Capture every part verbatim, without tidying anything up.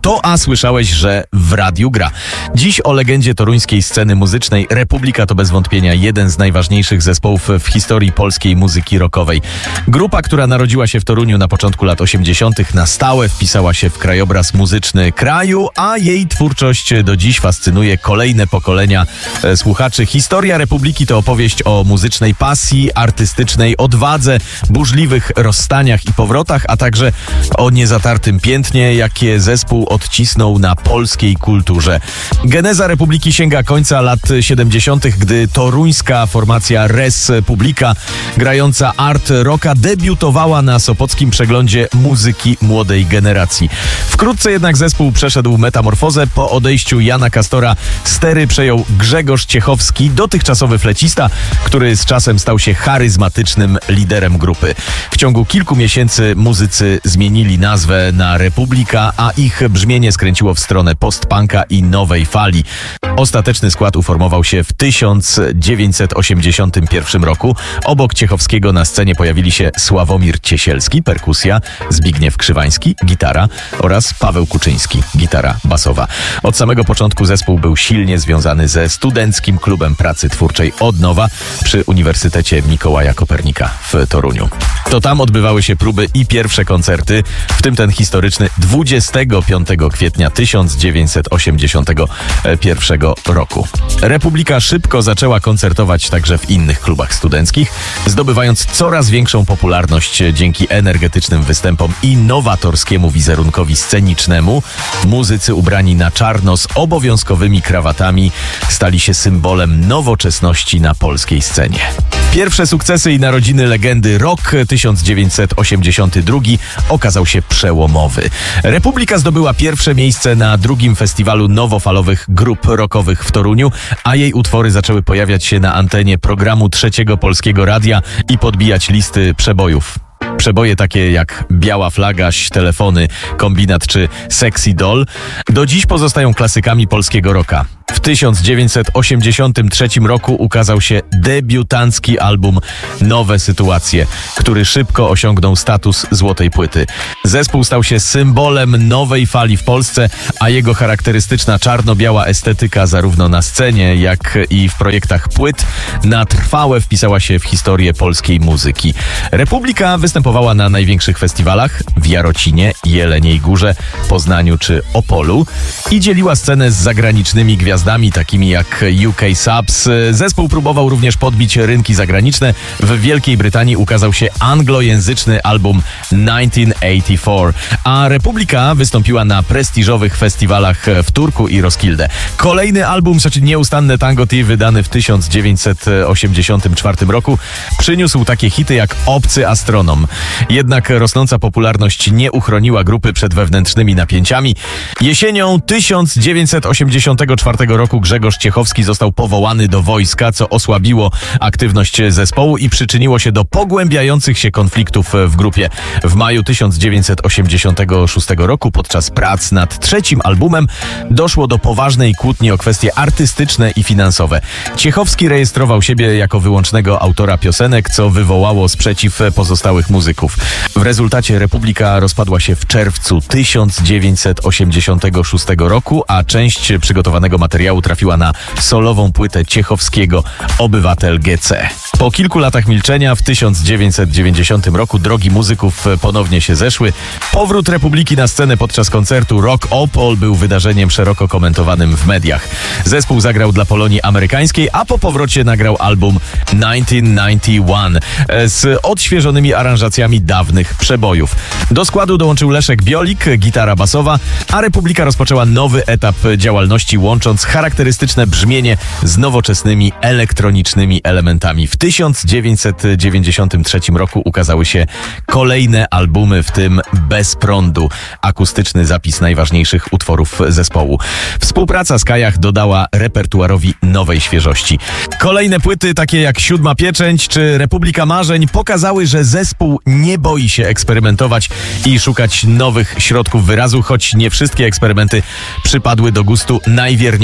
To a słyszałeś, że w radiu gra. Dziś o legendzie toruńskiej sceny muzycznej. Republika to bez wątpienia jeden z najważniejszych zespołów w historii polskiej muzyki rockowej. Grupa, która narodziła się w Toruniu na początku lat osiemdziesiątych, na stałe wpisała się w krajobraz muzyczny kraju, a jej twórczość do dziś fascynuje kolejne pokolenia e, słuchaczy. Historia Republiki to opowieść o muzycznej pasji, artystycznej odwadze, burzliwych rozstaniach i powrotach, a także o niezatartym piętnie, jakie zespół odcisnął na polskiej kulturze. Geneza Republiki sięga końca lat siedemdziesiątych, gdy toruńska formacja Res Publica, grająca art rocka, debiutowała na Sopockim Przeglądzie Muzyki Młodej Generacji. Wkrótce jednak zespół przeszedł metamorfozę. Po odejściu Jana Kastora stery przejął Grzegorz Ciechowski, dotychczasowy flecista, który z czasem stał się charyzmatycznym liderem grupy. W ciągu kilku miesięcy muzycy zmienili nazwę na Republika, a ich brzmienie skręciło w stronę post-punka i nowej fali. Ostateczny skład uformował się w tysiąc dziewięćset osiemdziesiątym pierwszym roku. Obok Ciechowskiego na scenie pojawili się Sławomir Ciesielski, perkusja, Zbigniew Krzywański, gitara oraz Paweł Kuczyński, gitara basowa. Od samego początku zespół był silnie związany ze Studenckim Klubem Pracy Twórczej Odnowa przy Uniwersytecie Mikołaja Kopernika w Toruniu. To tam odbywały się próby i pierwsze koncerty, w tym ten historyczny dwudziestego piątego kwietnia tysiąc dziewięćset osiemdziesiątego pierwszego roku. Republika szybko zaczęła koncertować także w innych klubach studenckich, zdobywając coraz większą popularność dzięki energetycznym występom i nowatorskiemu wizerunkowi scenicznemu. Muzycy ubrani na czarno z obowiązkowymi krawatami stali się symbolem nowoczesności na polskiej scenie. Pierwsze sukcesy i narodziny legendy rock tysiąc dziewięćset osiemdziesiąty drugi okazał się przełomowy. Republika zdobyła pierwsze miejsce na drugim festiwalu nowofalowych grup rockowych w Toruniu, a jej utwory zaczęły pojawiać się na antenie programu Trzeciego Polskiego Radia i podbijać listy przebojów. Przeboje takie jak Biała Flaga, Telefony, Kombinat czy Sexy Doll do dziś pozostają klasykami polskiego rocka. W tysiąc dziewięćset osiemdziesiątym trzecim roku ukazał się debiutancki album Nowe Sytuacje, który szybko osiągnął status złotej płyty. Zespół stał się symbolem nowej fali w Polsce, a jego charakterystyczna czarno-biała estetyka zarówno na scenie, jak i w projektach płyt na trwałe wpisała się w historię polskiej muzyki. Republika występowała na największych festiwalach w Jarocinie, Jeleniej Górze, Poznaniu czy Opolu i dzieliła scenę z zagranicznymi gwiazdami takimi jak U K Subs. Zespół próbował również podbić rynki zagraniczne. W Wielkiej Brytanii ukazał się anglojęzyczny album tysiąc dziewięćset osiemdziesiąty czwarty, a Republika wystąpiła na prestiżowych festiwalach w Turku i Roskilde. Kolejny album, znaczy Nieustanne Tango T, wydany w tysiąc dziewięćset osiemdziesiątym czwartym roku, przyniósł takie hity jak Obcy Astronom. Jednak rosnąca popularność nie uchroniła grupy przed wewnętrznymi napięciami. Jesienią tysiąc dziewięćset osiemdziesiątego czwartego roku Grzegorz Ciechowski został powołany do wojska, co osłabiło aktywność zespołu i przyczyniło się do pogłębiających się konfliktów w grupie. W maju tysiąc dziewięćset osiemdziesiątego szóstego roku podczas prac nad trzecim albumem doszło do poważnej kłótni o kwestie artystyczne i finansowe. Ciechowski rejestrował siebie jako wyłącznego autora piosenek, co wywołało sprzeciw pozostałych muzyków. W rezultacie Republika rozpadła się w czerwcu tysiąc dziewięćset osiemdziesiątego szóstego roku, a część przygotowanego materiału trafiła na solową płytę Ciechowskiego Obywatel G C. Po kilku latach milczenia w tysiąc dziewięćset dziewięćdziesiątym roku drogi muzyków ponownie się zeszły. Powrót Republiki na scenę podczas koncertu Rock Opol był wydarzeniem szeroko komentowanym w mediach. Zespół zagrał dla Polonii amerykańskiej, a po powrocie nagrał album tysiąc dziewięćset dziewięćdziesiąty pierwszy z odświeżonymi aranżacjami dawnych przebojów. Do składu dołączył Leszek Biolik, gitara basowa, a Republika rozpoczęła nowy etap działalności, łącząc charakterystyczne brzmienie z nowoczesnymi elektronicznymi elementami. W tysiąc dziewięćset dziewięćdziesiątym trzecim roku ukazały się kolejne albumy, w tym Bez prądu, akustyczny zapis najważniejszych utworów zespołu. Współpraca z Kajach dodała repertuarowi nowej świeżości. Kolejne płyty, takie jak Siódma Pieczęć czy Republika Marzeń, pokazały, że zespół nie boi się eksperymentować i szukać nowych środków wyrazu, choć nie wszystkie eksperymenty przypadły do gustu najwierniejszych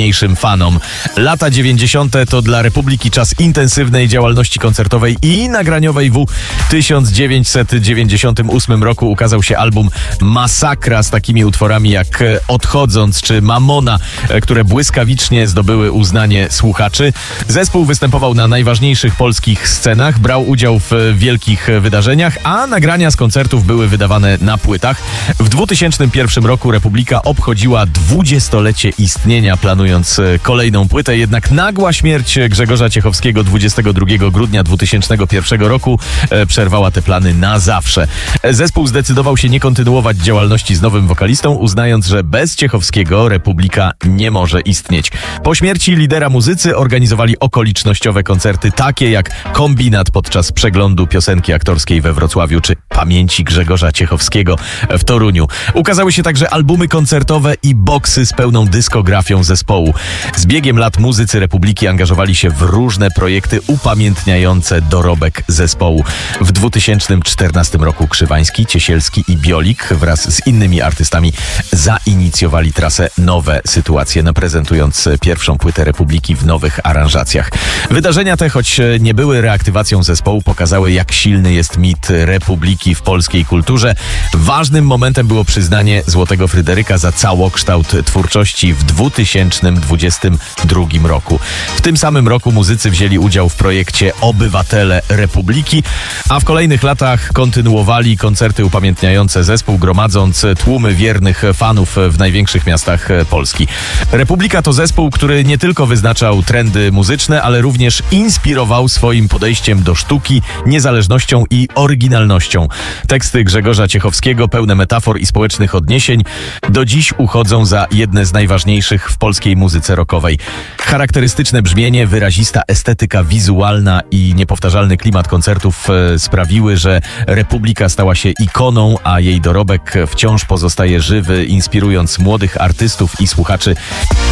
najwierniejszym fanom. Lata dziewięćdziesiąte to dla Republiki czas intensywnej działalności koncertowej i nagraniowej. W tysiąc dziewięćset dziewięćdziesiątym ósmym roku ukazał się album Masakra z takimi utworami jak Odchodząc czy Mamona, które błyskawicznie zdobyły uznanie słuchaczy. Zespół występował na najważniejszych polskich scenach, brał udział w wielkich wydarzeniach, a nagrania z koncertów były wydawane na płytach. W dwutysięcznym pierwszym roku Republika obchodziła dwudziestolecie istnienia, planując kolejną płytę, jednak nagła śmierć Grzegorza Ciechowskiego dwudziestego drugiego grudnia dwutysięcznego pierwszego roku przerwała te plany na zawsze. Zespół zdecydował się nie kontynuować działalności z nowym wokalistą, uznając, że bez Ciechowskiego Republika nie może istnieć. Po śmierci lidera muzycy organizowali okolicznościowe koncerty takie jak Kombinat podczas przeglądu piosenki aktorskiej we Wrocławiu czy Pamięci Grzegorza Ciechowskiego w Toruniu. Ukazały się także albumy koncertowe i boksy z pełną dyskografią zespołu. Z biegiem lat muzycy Republiki angażowali się w różne projekty upamiętniające dorobek zespołu. W dwutysięcznym czternastym roku Krzywański, Ciesielski i Biolik wraz z innymi artystami zainicjowali trasę Nowe Sytuacje, prezentując pierwszą płytę Republiki w nowych aranżacjach. Wydarzenia te, choć nie były reaktywacją zespołu, pokazały, jak silny jest mit Republiki w polskiej kulturze. Ważnym momentem było przyznanie Złotego Fryderyka za całokształt twórczości w dwutysięcznym dwudziestym drugim roku. W tym samym roku muzycy wzięli udział w projekcie Obywatele Republiki, a w kolejnych latach kontynuowali koncerty upamiętniające zespół, gromadząc tłumy wiernych fanów w największych miastach Polski. Republika to zespół, który nie tylko wyznaczał trendy muzyczne, ale również inspirował swoim podejściem do sztuki, niezależnością i oryginalnością. Teksty Grzegorza Ciechowskiego, pełne metafor i społecznych odniesień, do dziś uchodzą za jedne z najważniejszych w polskiej muzyce rockowej. Charakterystyczne brzmienie, wyrazista estetyka wizualna i niepowtarzalny klimat koncertów e, sprawiły, że Republika stała się ikoną, a jej dorobek wciąż pozostaje żywy, inspirując młodych artystów i słuchaczy